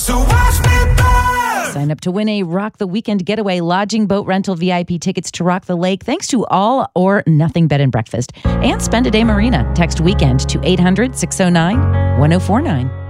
So watch me burn. Sign up to win a Rock the Weekend getaway, lodging, boat rental, VIP tickets to Rock the Lake, thanks to All or Nothing Bed and Breakfast, and Spend a Day Marina. Text WEEKEND to 800-609-1049.